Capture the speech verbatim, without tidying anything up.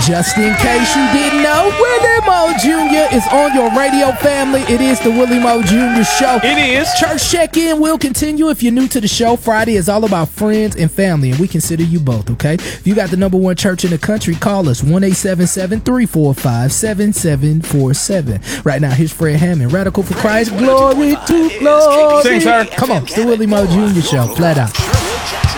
Just in case you didn't know, Willie Moe Junior is on your radio family. It is the Willie Moe Junior Show. It is. Church check-in will continue. If you're new to the show, Friday is all about friends and family, and we consider you both, okay? If you got the number one church in the country, call us one eight seven seven, three four five, seven seven four seven. Right now, here's Fred Hammond, Radical for Christ. Glory to glory. Sing, sir. Come on, it's the Willie Moe Junior Show. Flat out.